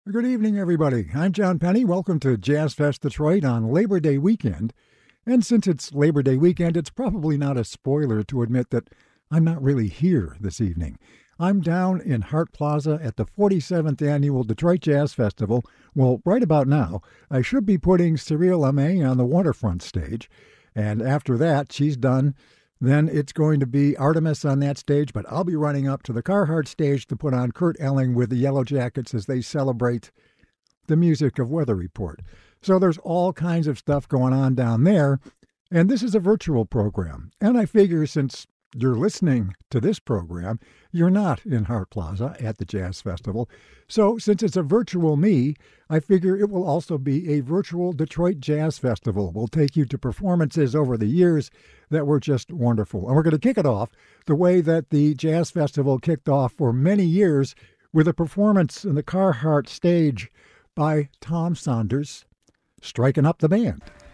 Good evening, everybody. I'm John Penny. Welcome to Jazz Fest Detroit on Labor Day weekend. And since it's Labor Day weekend, it's probably not a spoiler to admit that I'm not really here this evening. I'm down in Hart Plaza at the 47th Annual Detroit Jazz Festival. Well, right about now, I should be putting Cyril Amé on the waterfront stage. And after that, she's done. Then it's going to be Artemis on that stage, but I'll be running up to the Carhartt stage to put on Kurt Elling with the Yellow Jackets as they celebrate the music of Weather Report. So there's all kinds of stuff going on down there, and this is a virtual program. And I figure since you're listening to this program, you're not in Hart Plaza at the Jazz Festival. So since it's a virtual me, I figure it will also be a virtual Detroit Jazz Festival. We'll take you to performances over the years that were just wonderful. And we're going to kick it off the way that the Jazz Festival kicked off for many years with a performance in the Carhartt stage by Tom Saunders, striking up the band.